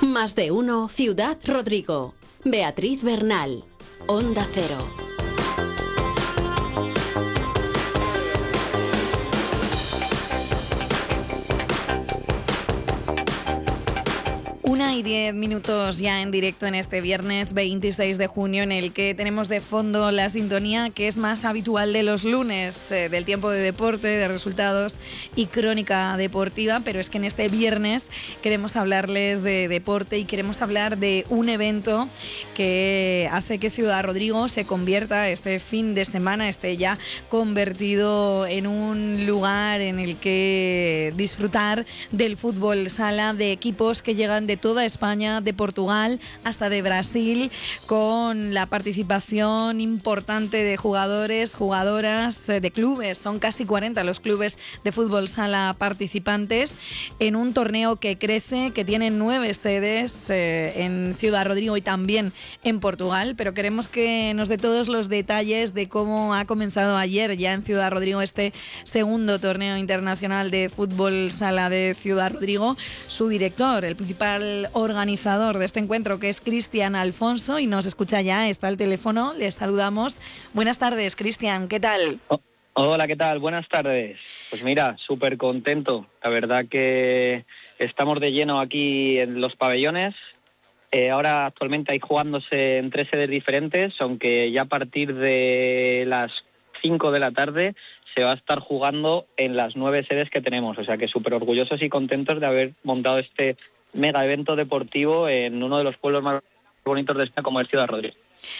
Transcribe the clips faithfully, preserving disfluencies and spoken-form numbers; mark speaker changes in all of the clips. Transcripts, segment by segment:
Speaker 1: Más de uno, Ciudad Rodrigo. Beatriz Bernal, Onda Cero.
Speaker 2: Una y diez minutos ya en directo en este viernes veintiséis de junio, en el que tenemos de fondo la sintonía que es más habitual de los lunes, eh, del tiempo de deporte, de resultados y crónica deportiva, pero es que en este viernes queremos hablarles de deporte y queremos hablar de un evento que hace que Ciudad Rodrigo se convierta este fin de semana, esté ya convertido en un lugar en el que disfrutar del fútbol sala, de equipos que llegan de toda España, de Portugal hasta de Brasil, con la participación importante de jugadores, jugadoras, de clubes. Son casi cuarenta los clubes de fútbol sala participantes en un torneo que crece, que tiene nueve sedes eh, en Ciudad Rodrigo y también en Portugal, pero queremos que nos dé todos los detalles de cómo ha comenzado ayer ya en Ciudad Rodrigo este segundo torneo internacional de fútbol sala de Ciudad Rodrigo. Su director, el principal organizador de este encuentro, que es Cristian Alfonso, y nos escucha ya, está al teléfono, les saludamos. Buenas tardes, Cristian, ¿qué tal?
Speaker 3: Oh, hola, ¿qué tal? Buenas tardes. Pues mira, súper contento. La verdad que estamos de lleno aquí en los pabellones. Eh, ahora actualmente hay jugándose en tres sedes diferentes, aunque ya a partir de las cinco de la tarde se va a estar jugando en las nueve sedes que tenemos. O sea que súper orgullosos y contentos de haber montado este mega evento deportivo en uno de los pueblos más bonitos de España, como es Ciudad Rodrigo.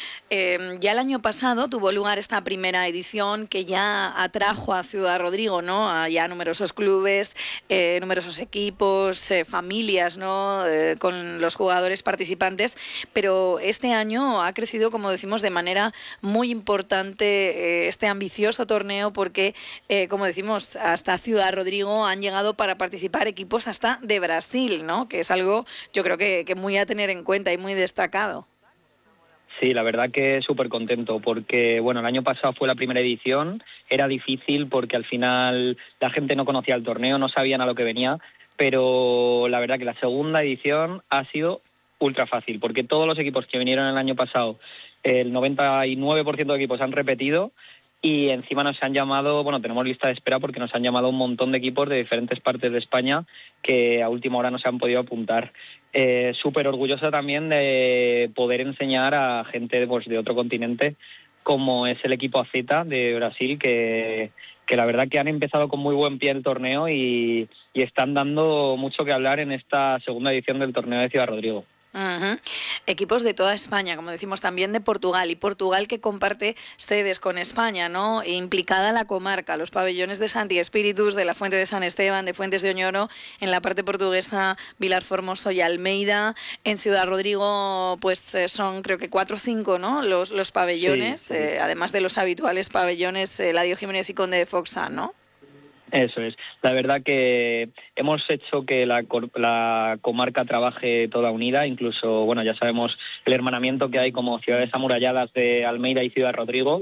Speaker 2: Eh, ya el año pasado tuvo lugar esta primera edición que ya atrajo a Ciudad Rodrigo, ¿no? A ya numerosos clubes, eh, numerosos equipos, eh, familias, ¿no? Eh, con los jugadores participantes, pero este año ha crecido, como decimos, de manera muy importante eh, este ambicioso torneo, porque, eh, como decimos, hasta Ciudad Rodrigo han llegado para participar equipos hasta de Brasil, ¿no? Que es algo, yo creo que, que muy a tener en cuenta y muy destacado.
Speaker 3: Sí, la verdad que súper contento porque, bueno, el año pasado fue la primera edición, era difícil porque al final la gente no conocía el torneo, no sabían a lo que venía, pero la verdad que la segunda edición ha sido ultra fácil porque todos los equipos que vinieron el año pasado, el noventa y nueve por ciento de equipos han repetido y encima nos han llamado, bueno, tenemos lista de espera porque nos han llamado un montón de equipos de diferentes partes de España que a última hora no se han podido apuntar. Eh, súper orgullosa también de poder enseñar a gente pues, de otro continente, como es el equipo A Z de Brasil, que, que la verdad que han empezado con muy buen pie el torneo y, y están dando mucho que hablar en esta segunda edición del torneo de Ciudad Rodrigo.
Speaker 2: Uh-huh. Equipos de toda España, como decimos, también de Portugal, y Portugal que comparte sedes con España, ¿no? E implicada la comarca, los pabellones de Santi Espíritus, de la Fuente de San Esteban, de Fuentes de Oñoro, en la parte portuguesa Vilar Formoso y Almeida. En Ciudad Rodrigo pues eh, son creo que cuatro o cinco, ¿no? Los, los pabellones, sí, sí. Eh, además de los habituales pabellones eh, Eladio Jiménez y Conde de Foxa, ¿no?
Speaker 3: Eso es. La verdad que hemos hecho que la, la comarca trabaje toda unida, incluso, bueno, ya sabemos el hermanamiento que hay como ciudades amuralladas de Almeida y Ciudad Rodrigo.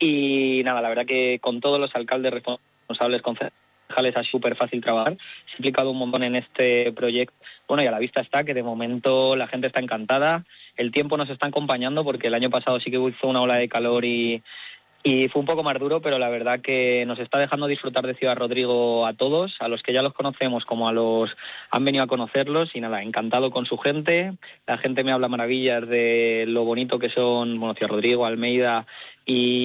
Speaker 3: Y nada, la verdad que con todos los alcaldes responsables, concejales, es súper fácil trabajar. Se ha implicado un montón en este proyecto. Bueno, y a la vista está que de momento la gente está encantada. El tiempo nos está acompañando porque el año pasado sí que hizo una ola de calor y... Y fue un poco más duro, pero la verdad que nos está dejando disfrutar de Ciudad Rodrigo a todos, a los que ya los conocemos como a los han venido a conocerlos. Y nada, encantado con su gente. La gente me habla maravillas de lo bonito que son, bueno, Ciudad Rodrigo, Almeida y